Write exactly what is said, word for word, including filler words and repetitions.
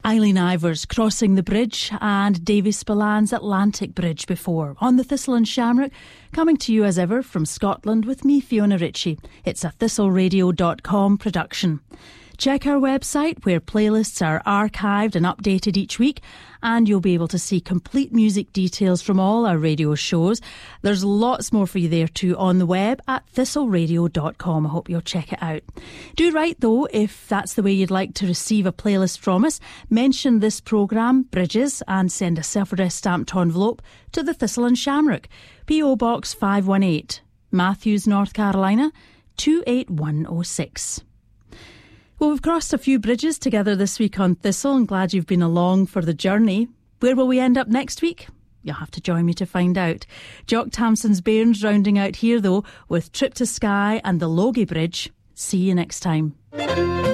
Eileen Ivers crossing the bridge and Davy Spillan's Atlantic Bridge before. On the Thistle and Shamrock, coming to you as ever from Scotland with me, Fiona Ritchie. It's a thistle radio dot com production. Check our website where playlists are archived and updated each week, and you'll be able to see complete music details from all our radio shows. There's lots more for you there too on the web at thistle radio dot com. I hope you'll check it out. Do write though if that's the way you'd like to receive a playlist from us. Mention this programme, Bridges, and send a self-addressed stamped envelope to the Thistle and Shamrock, P O Box five one eight, Matthews, North Carolina two eight one oh six. Well, we've crossed a few bridges together this week on Thistle. I'm glad you've been along for the journey. Where will we end up next week? You'll have to join me to find out. Jock Tamson's Bairns rounding out here, though, with Trip to Skye and the Logie Bridge. See you next time.